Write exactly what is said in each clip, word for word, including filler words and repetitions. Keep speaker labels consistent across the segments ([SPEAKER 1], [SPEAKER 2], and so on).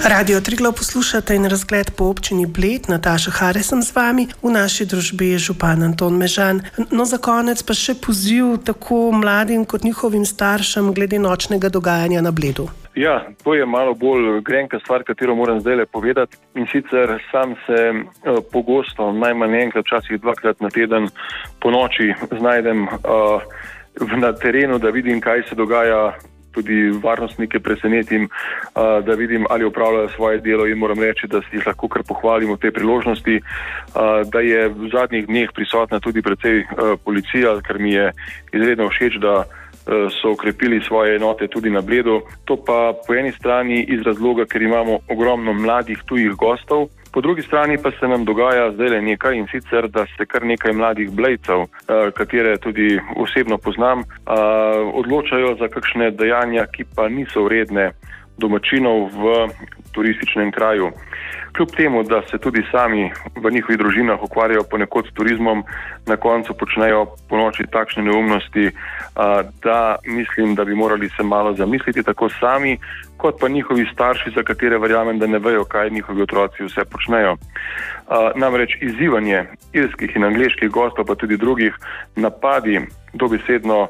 [SPEAKER 1] Radio Triglav poslušate in razgled po občini Bled. Nataša Hare sem z vami, v naši družbi je župan Anton Mežan. No, za konec pa še poziv tako mladim kot njihovim staršem glede nočnega dogajanja na Bledu.
[SPEAKER 2] Ja, to je malo bolj grenka stvar, katero moram zdaj povedati. In sicer sam se uh, pogosto, najmanj enkrat, včasih dvakrat na teden po noči znajdem uh, na terenu, da vidim, kaj se dogaja. Tudi varnostnike presenetim, da vidim, ali opravljajo svoje delo, in moram reči, da si jih lahko kar pohvalimo te priložnosti, da je v zadnjih dneh prisotna tudi precej policija, kar mi je izredno všeč, da so okrepili svoje enote tudi na Bledu. To pa po eni strani iz razloga, ker imamo ogromno mladih tujih gostov, po drugi strani pa se nam dogaja zdaj nekaj, in sicer, da se kar nekaj mladih blejcev, katere tudi osebno poznam, odločajo za kakšne dejanja, ki pa niso vredne domačinov v turističnem kraju. Kljub temu, da se tudi sami v njihovih družinah ukvarjajo ponekod s turizmom, na koncu počnejo po noči takšne neumnosti, da mislim, da bi morali se malo zamisliti tako sami, kot pa njihovi starši, za katere verjamem, da ne vejo, kaj njihovi otroci vse počnejo. Namreč izzivanje irskih in angleških gostov, pa tudi drugih, napadi dobesedno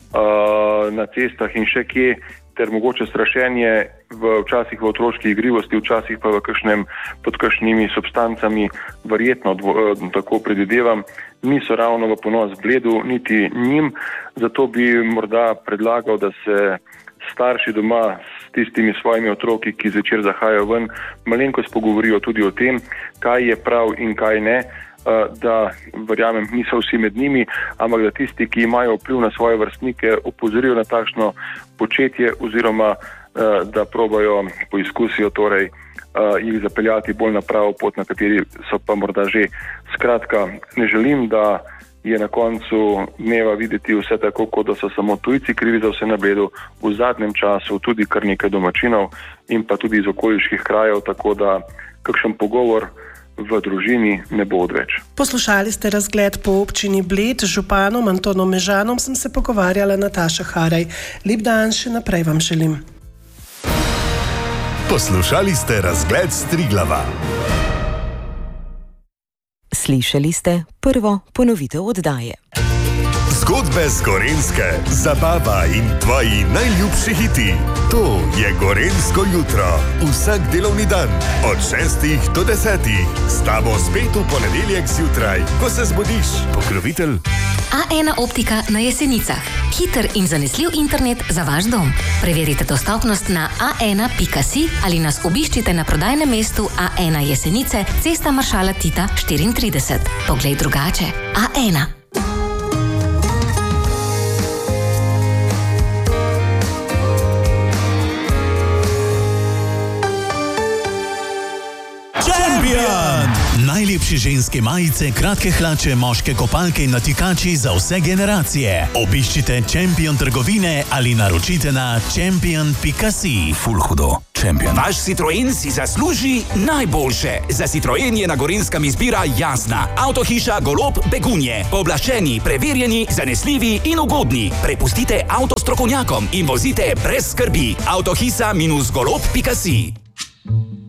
[SPEAKER 2] na cestah in še kje, ter mogoče strašenje v, včasih v otroški igrivosti, včasih pa v kakšnem, pod kakšnimi substancami, verjetno dvo, tako predvidevam, niso ravno v ponos Bledu, niti njim. Zato bi morda predlagal, da se starši doma s tistimi svojimi otroki, ki zvečer zahajajo ven, malenkost pogovorijo tudi o tem, kaj je prav in kaj ne, da verjamem, niso vsi med njimi, ampak da tisti, ki imajo vpliv na svoje vrstnike, opozorijo na takšno početje oziroma da probajo, poizkusijo torej jih zapeljati bolj na pravo pot, na kateri so pa morda že. Skratka, ne želim, da je na koncu dneva videti vse tako, kot da so samo tujci krivi za vse na Bledu. V zadnjem času tudi kar nekaj domačinov in pa tudi iz okoliških krajev, tako da kakšen pogovor v družini ne bo odveč.
[SPEAKER 1] Poslušali ste razgled po občini Bled. Z županom Antonom Mežanom sem se pogovarjala Nataša Haraj. Lep dan še naprej vam želim.
[SPEAKER 3] Poslušali ste razgled s Triglava.
[SPEAKER 4] Slišali ste prvo ponovitev oddaje.
[SPEAKER 3] Zgodbe z Gorenjske, zabava in tvoji najljubši hiti. To je Gorenjsko jutro. Vsak delovni dan od šestih do desetih. S tabo spet v ponedeljek zjutraj, ko se zbudiš. Pokrovitelj
[SPEAKER 5] A ena optika na Jesenicah. Hiter in zanesljiv internet za vaš dom. Preverite dostopnost na a ena pika si ali nas obiščite na prodajnem mestu A ena Jesenice, Cesta maršala Tita štiriintrideset. Poglej drugače. A ena.
[SPEAKER 6] Najlepše ženske majice, kratke hlače, moške kopalke in natikači za vse generacije. Obiščite Champion trgovine ali naročite na champion pika si.
[SPEAKER 7] Ful hudo. Champion. Vaš Citroen si zasluži najboljše. Za Citroen je na Gorenjskem izbira jasna. Avtohiša Golob Begunje. Pooblaščeni, preverjeni, zanesljivi in ugodni. Prepustite avto strokovnjakom in vozite brez skrbi. Avtohiša minus golob pika si.